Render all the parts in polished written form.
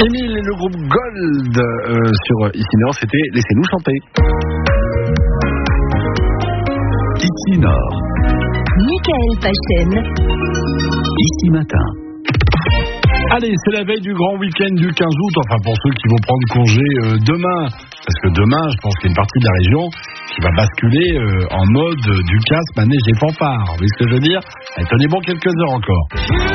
Émile et le groupe Gold sur Ici Nord, c'était Laissez-nous chanter. Ici Nord. Michael Pachen. Ici Matin. Allez, c'est la veille du grand week-end du 15 août, enfin pour ceux qui vont prendre congé demain. Parce que demain, je pense qu'il y a une partie de la région qui va basculer en mode Ducasse, manège et fanfare. Vous voyez ce que je veux dire? Allez, tenez bon quelques heures encore.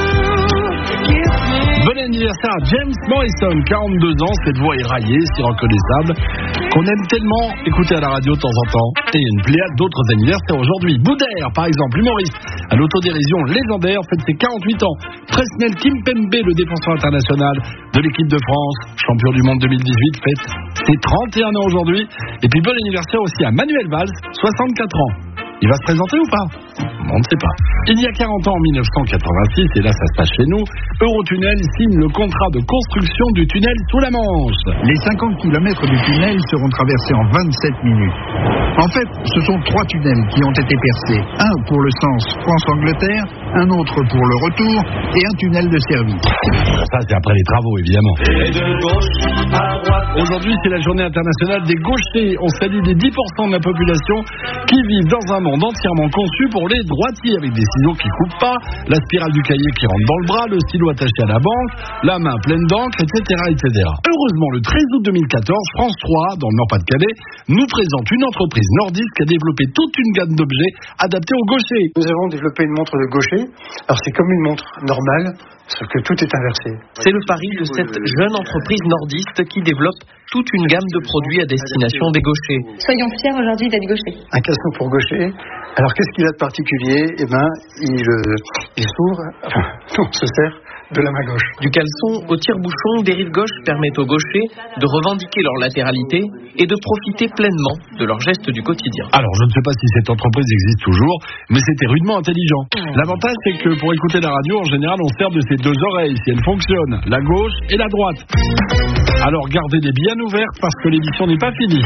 Bon anniversaire à James Morrison, 42 ans, cette voix éraillée, si reconnaissable, qu'on aime tellement écouter à la radio de temps en temps. Et il y a une pléiade d'autres anniversaires aujourd'hui. Boudère, par exemple, humoriste, à l'autodérision légendaire, fête ses 48 ans. Presnel Kimpembe, le défenseur international de l'équipe de France, champion du monde 2018, fête ses 31 ans aujourd'hui. Et puis bon anniversaire aussi à Manuel Valls, 64 ans. Il va se présenter ou pas? On ne sait pas. Il y a 40 ans, en 1986, et là ça se passe chez nous, Eurotunnel signe le contrat de construction du tunnel sous la Manche. Les 50 km du tunnel seront traversés en 27 minutes. En fait, ce sont 3 tunnels qui ont été percés. Un pour le sens France-Angleterre, un autre pour le retour et un tunnel de service. Ça c'est après les travaux évidemment. Et de gauche à droite. Aujourd'hui c'est la journée internationale des gauchers. On salue les 10% de la population qui vivent dans un monde entièrement conçu pour les droitiers, avec des ciseaux qui coupent pas, la spirale du cahier qui rentre dans le bras, le stylo attaché à la banque, la main pleine d'encre, etc., etc. Heureusement, le 13 août 2014, France 3, dans le Nord-Pas-de-Calais, nous présente une entreprise nordiste qui a développé toute une gamme d'objets adaptés aux gauchers. Nous avons développé une montre de gaucher. Alors c'est comme une montre normale, sauf que tout est inversé. C'est le pari de cette jeune entreprise nordiste qui développe toute une gamme de produits à destination des gauchers. Soyons fiers aujourd'hui d'être gauchers. Un caleçon pour gaucher. Alors qu'est-ce qu'il a de particulier? Il s'ouvre, on se sert de la main gauche. Du caleçon au tire-bouchon, des rives gauches permettent aux gauchers de revendiquer leur latéralité et de profiter pleinement de leurs gestes du quotidien. Alors, je ne sais pas si cette entreprise existe toujours, mais c'était rudement intelligent. L'avantage, c'est que pour écouter la radio, en général, on sert de ses deux oreilles, si elles fonctionnent, la gauche et la droite. Alors, gardez-les bien ouvertes parce que l'émission n'est pas finie.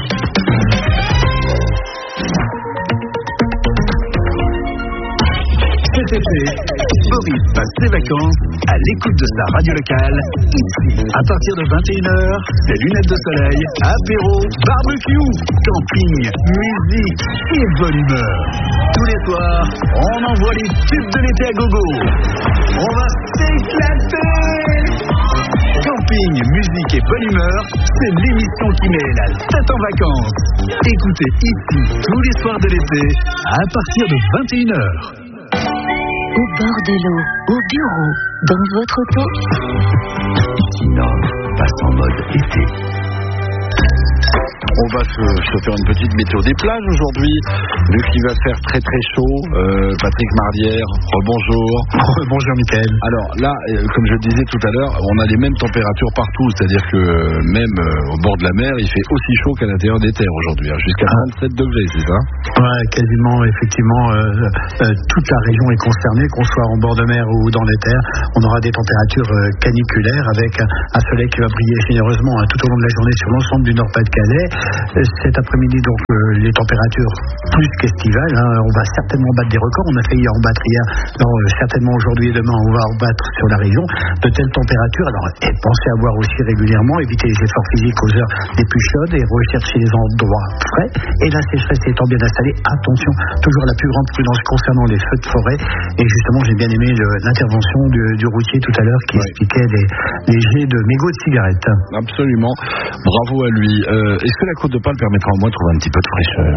Cet été, Boris passe ses vacances à l'écoute de sa radio locale, ici. À partir de 21h, c'est lunettes de soleil, apéro, barbecue, camping, musique et bonne humeur. Tous les soirs, on envoie les tubes de l'été à gogo. On va s'éclater. Camping, musique et bonne humeur, c'est l'émission qui met la tête en vacances. Écoutez ici tous les soirs de l'été à partir de 21h. Au bord de l'eau, au bureau, dans votre auto. Ici Nord passe en mode été. On va se faire une petite météo des plages aujourd'hui, vu qu'il va faire très très chaud. Patrick Marlière, rebonjour. Bonjour Michael. Alors là, comme je le disais tout à l'heure, on a les mêmes températures partout, c'est-à-dire que même au bord de la mer, il fait aussi chaud qu'à l'intérieur des terres aujourd'hui, jusqu'à 27 degrés, c'est ça? Ouais, quasiment, effectivement, toute la région est concernée, qu'on soit en bord de mer ou dans les terres. On aura des températures caniculaires avec un soleil qui va briller généreusement tout au long de la journée sur l'ensemble du Nord-Pas-de-Calais. Cet après-midi, donc, les températures plus qu'estivales. On va certainement battre des records. On a failli en battre hier. Certainement aujourd'hui et demain, on va en battre sur la région. De telles températures. Alors, pensez à boire aussi régulièrement, éviter les efforts physiques aux heures les plus chaudes et rechercher les endroits frais. Et la sécheresse étant bien installée, attention, toujours la plus grande prudence concernant les feux de forêt. Et justement, j'ai bien aimé l'intervention du routier tout à l'heure qui expliquait les jets de mégots de cigarettes. Absolument. Bravo à lui. Est-ce que la Côte d'Opale permettra au moins de trouver un petit peu de fraîcheur?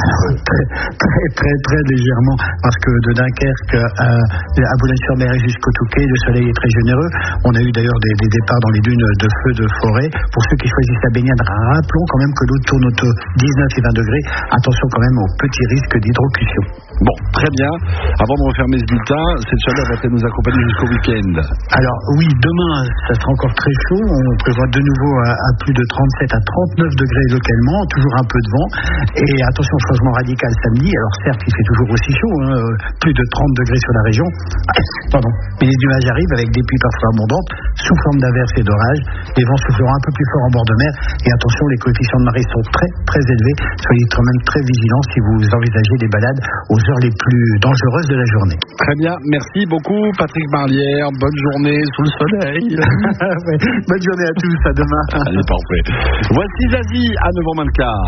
Très légèrement, parce que de Dunkerque à Boulogne-sur-Mer jusqu'au Touquet, le soleil est très généreux. On a eu d'ailleurs des départs dans les dunes de feux de forêt. Pour ceux qui choisissent la baignade, rappelons quand même que l'eau tourne autour de 19 et 20 degrés. Attention quand même aux petits risques d'hydrocution. Bon, très bien. Avant de refermer ce bulletin, cette chaleur va-t-elle nous accompagner jusqu'au week-end? Alors oui, demain, ça sera encore très chaud. On prévoit de nouveau à plus de 37 à 39 degrés ponctuellement, toujours un peu de vent. Et attention, changement radical samedi. Alors certes, il fait toujours aussi chaud, plus de 30 degrés sur la région. Pardon. Mais les nuages arrivent avec des pluies parfois abondantes, sous forme d'averses et d'orages. Les vents souffleront un peu plus fort en bord de mer. Et attention, les coefficients de marée sont très très élevés. Soyez quand même très vigilants si vous envisagez des balades aux heures les plus dangereuses de la journée. Très bien, merci beaucoup Patrick Marlière. Bonne journée sous le soleil. Bonne journée à tous, à demain. Allez, parfait. Voici Zazie à 9h24.